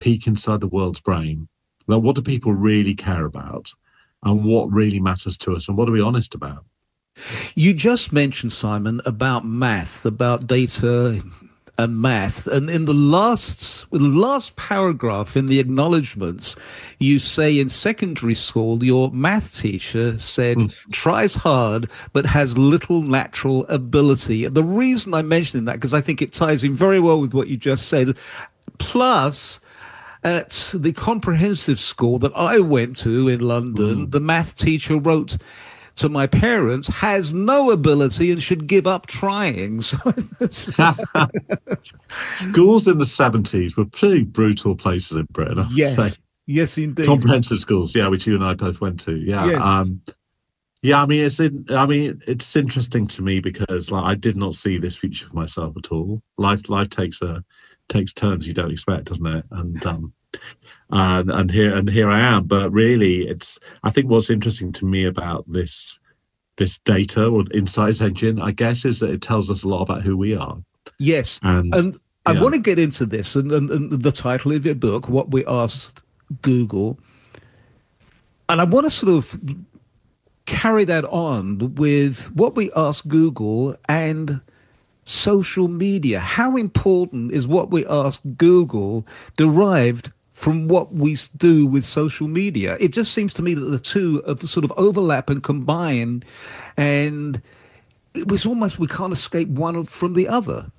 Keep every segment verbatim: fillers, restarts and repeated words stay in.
peek inside the world's brain. Like, what do people really care about? And what really matters to us? And what are we honest about? You just mentioned, Simon, about math, about data and math. And in the last the last paragraph in the acknowledgements, you say in secondary school, your math teacher said, Mm. tries hard, but has little natural ability. And the reason I'm mentioning that, because I think it ties in very well with what you just said. Plus, at the comprehensive school that I went to in London, Mm. the math teacher wrote to my parents, has no ability and should give up trying. So that's, Schools in the seventies were pretty brutal places in Britain, I would say. yes, yes, indeed. Comprehensive schools, yeah, which you and I both went to. Yeah. Yes. Um, yeah, I mean, it's in, I mean, it's interesting to me because like I did not see this future for myself at all. Life life takes a takes turns you don't expect, doesn't it? And um and and here and here I am. But really, it's I think what's interesting to me about this this data or insights engine, I guess, is that it tells us a lot about who we are. Yes. And And I yeah, want to get into this and, and, and the title of your book, What We Asked Google. And I want to sort of carry that on with what we asked Google and social media. How important is what we ask Google derived from what we do with social media? It just seems to me that the two have sort of overlap and combine, and it was almost we can't escape one from the other.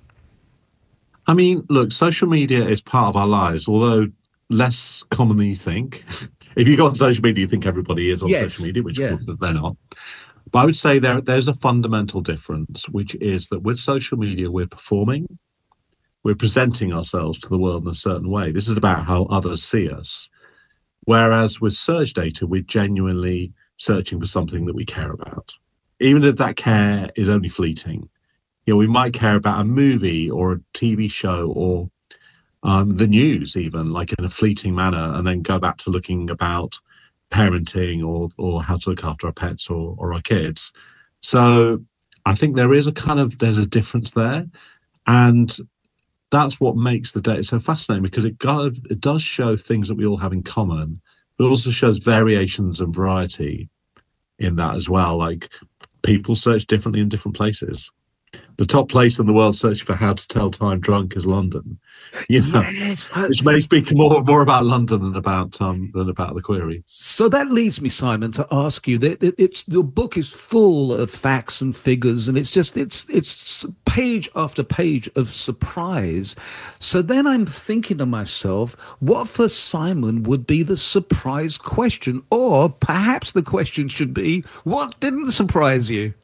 I mean, look, social media is part of our lives, although less common than you think. If you go on social media, you think everybody is on social Yes, media, which of yeah. course they're not. But I would say there there's a fundamental difference, which is that with social media, we're performing, we're presenting ourselves to the world in a certain way. This is about how others see us. Whereas with search data, we're genuinely searching for something that we care about, even if that care is only fleeting. You know, we might care about a movie or a T V show or um, the news, even like in a fleeting manner, and then go back to looking about parenting or or how to look after our pets or, or our kids. So I think there is a kind of there's a difference there, and that's what makes the data so fascinating because it got, it does show things that we all have in common, but it also shows variations and variety in that as well. Like people search differently in different places. The top place in the world searching for how to tell time drunk is London, you know, Yes. I- which may speak more more about London than about um than about the query. So that leads me, Simon, to ask you that it- it's your book is full of facts and figures, and it's just it's it's page after page of surprise. So then I'm thinking to myself, what for Simon would be the surprise question, or perhaps the question should be, what didn't surprise you?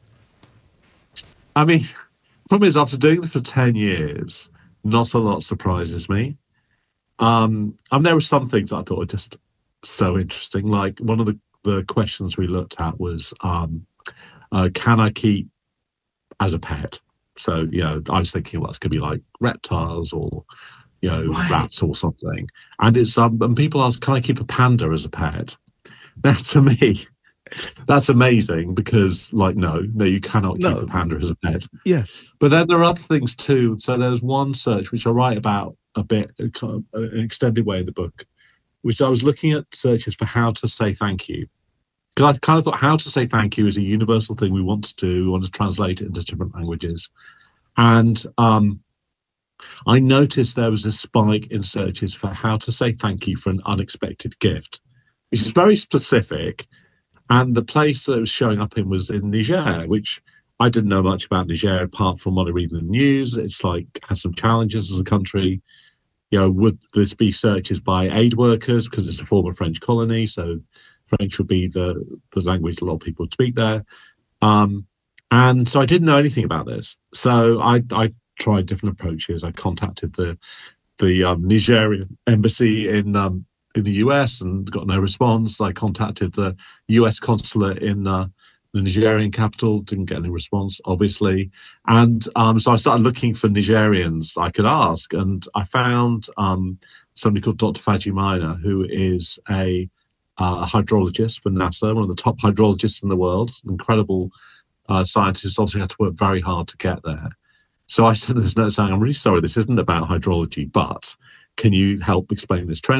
I mean, problem is after doing this for ten years, not a lot surprises me. Um, and there were some things I thought were just so interesting. Like one of the, the questions we looked at was, um, uh, can I keep as a pet? So, you know, I was thinking, well, it's going to be like reptiles or, you know, Right. rats or something. And it's, um, and people ask, can I keep a panda as a pet? Now, to me, that's amazing because, like, no, no, you cannot keep No. a panda as a pet. Yeah. But then there are other things too. So there's one search which I write about a bit, uh, kind of, uh, an extended way in the book, which I was looking at searches for how to say thank you. Because I kind of thought how to say thank you is a universal thing we want to do. We want to translate it into different languages. And um, I noticed there was a spike in searches for how to say thank you for an unexpected gift, which is very specific. And the place that it was showing up in was in Niger, which I didn't know much about Niger apart from what I read in the news. It's like has some challenges as a country. You know, would this be searches by aid workers because it's a former French colony? So French would be the, the language a lot of people would speak there. Um, and so I didn't know anything about this. So I, I tried different approaches. I contacted the the um, Nigerian embassy in um, in the U S and got no response. I contacted the U S consulate in uh, the Nigerian capital, didn't get any response, obviously. And um, so I started looking for Nigerians I could ask, and I found um, somebody called Doctor Faji Maina, who is a uh, hydrologist for NASA, one of the top hydrologists in the world, incredible uh, scientist, obviously had to work very hard to get there. So I sent this note saying, I'm really sorry, this isn't about hydrology, but can you help explain this trend?